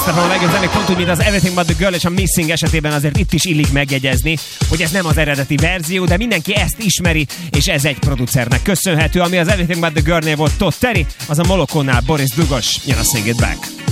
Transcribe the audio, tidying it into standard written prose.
Masterflow legjobb zenék, pont úgy, mint az Everything But The Girl és a Missing esetében azért itt is illik megjegyezni, hogy ez nem az eredeti verzió, de mindenki ezt ismeri, és ez egy producernek köszönhető, ami az Everything But The Girl-nél volt Todd Terry, az a Molokónál Boris Dugos, jön a Sing It Back.